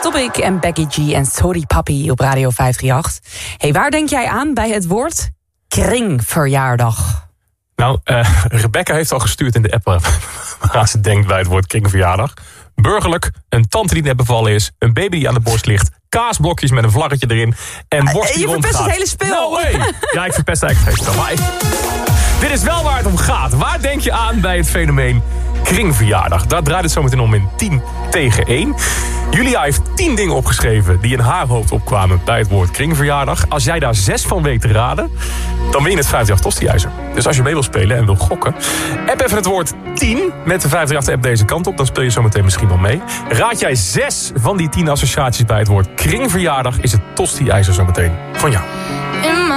Topic en Becky G en Sorry Papi op Radio 538. Hey, waar denk jij aan bij het woord kringverjaardag? Nou, Rebecca heeft al gestuurd in de app waar ze denkt bij het woord kringverjaardag. Burgerlijk, een tante die net bevallen is, een baby die aan de borst ligt, kaasblokjes met een vlaggetje erin en worst die rondgaat. Je verpest het hele spel. No way. Ja, ik verpest eigenlijk het hele spel. Maar dit is wel waar het om gaat. Waar denk je aan bij het fenomeen kringverjaardag? Daar draait het zo meteen om in 10 tegen 1. Julia heeft 10 dingen opgeschreven die in haar hoofd opkwamen bij het woord kringverjaardag. Als jij daar 6 van weet te raden, dan win je het 538 Tosti-ijzer. Dus als je mee wil spelen en wil gokken, app even het woord 10 met de 538-app deze kant op. Dan speel je zo meteen misschien wel mee. Raad jij 6 van die 10 associaties bij het woord kringverjaardag, is het Tosti-ijzer zo meteen van jou.